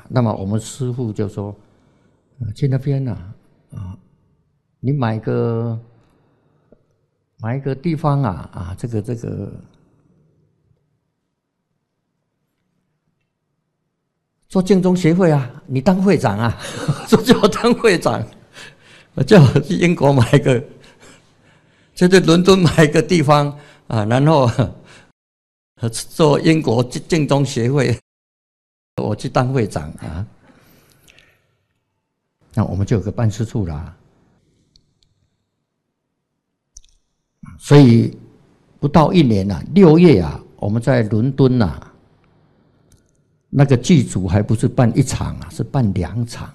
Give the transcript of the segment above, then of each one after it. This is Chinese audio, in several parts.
那么我们师父就说，去那边你买个地方这个做净宗协会你当会长说叫我当会长，叫我去英国买个，就在伦敦买个地方然后做英国净宗协会，我去当会长那我们就有个办事处啦。所以不到1年6月我们在伦敦那个剧组还不是办1场是办2场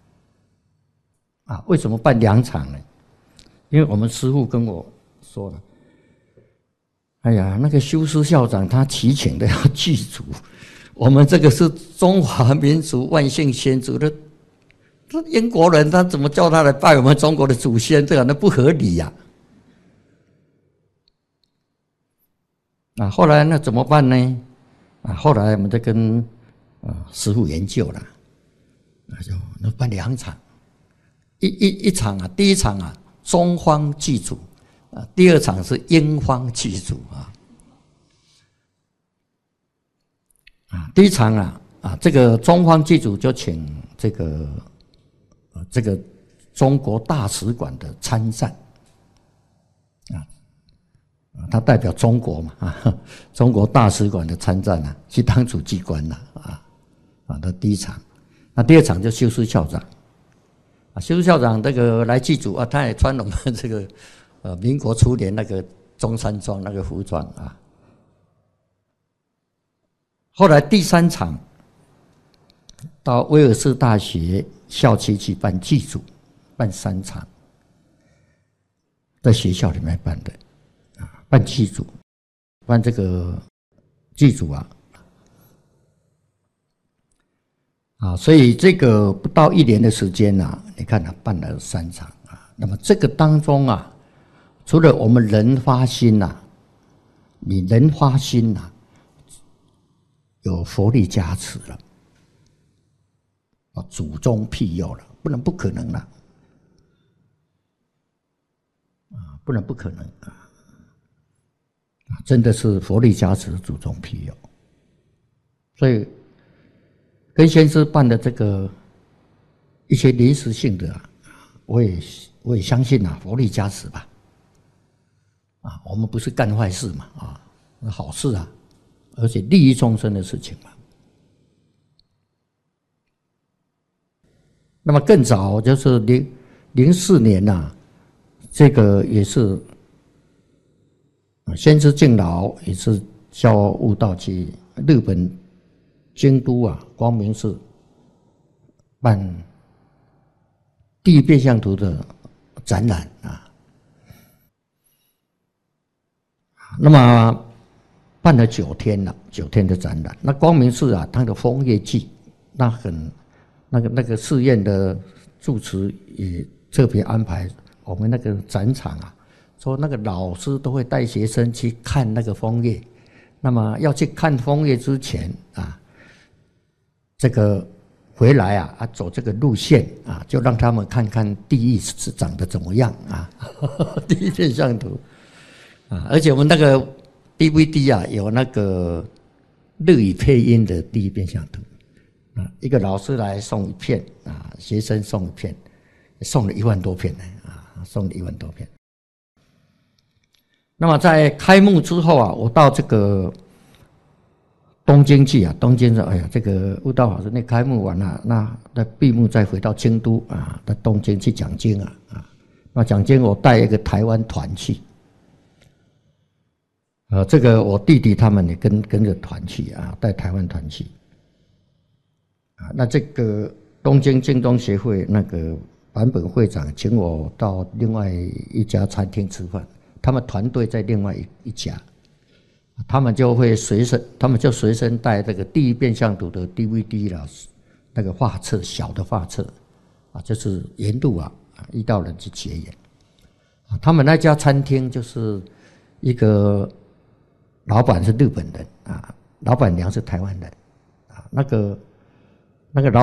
为什么办2场呢？因为我们师父跟我说了，哎呀，那个修师校长他祈请的要剧组，我们这个是中华民族万姓先祖的，这英国人他怎么叫他来拜我们中国的祖先？这个那不合理后来那怎么办呢？后来我们就跟师父研究了，就办2场，一场第一场中方剧组第2场是英方剧组第一场这个中方剧组就请这个中国大使馆的参赞他代表中国嘛中国大使馆的参赞去当主祭官那第一场。那第2场就修师校长修师校长这个来剧组他也穿我们这个民国初年那个中山装那个服装后来第3场到威尔士大学校区去办剧组，办3场，在学校里面办的办剧组，办这个剧组所以这个不到1年的时间你看办了3场那么这个当中除了我们人发心你人发心有佛力加持了祖宗庇佑了，不可能了不可能真的是佛力加持，祖宗庇佑。所以跟先师办的这个一些临时性的我也相信佛力加持吧我们不是干坏事嘛好事而且利益众生的事情嘛。那么更早就是04年这个也是先师敬老也是教悟道去日本京都光明寺办地狱变相图的展览那么办了9天了，9天的展览。那光明寺它的枫叶季，那个寺院的住持也特别安排我们那个展场说那个老师都会带学生去看那个枫叶。那么要去看枫叶之前这个回来走这个路线就让他们看看地狱是长得怎么样地狱变相图而且我们那个 DVD 有那个日语配音的地狱变相图一个老师来送1片学生送1片，送了1万多片送了1万多片。那么在开幕之后我到这个东京去东京说哎呀，这个悟道法师那开幕完了，那闭幕再回到京都到东京去讲经那讲经我带一个台湾团去这个我弟弟他们也跟着团去带台湾团去那这个东京净宗协会那个坂本会长请我到另外一家餐厅吃饭，他们团队在另外一家，他们就随身带这个地狱变相图的 DVD 啦，那个画册小的画册就是沿路遇到人去结缘他们那家餐厅就是一个老板是日本人老板娘是台湾人那个老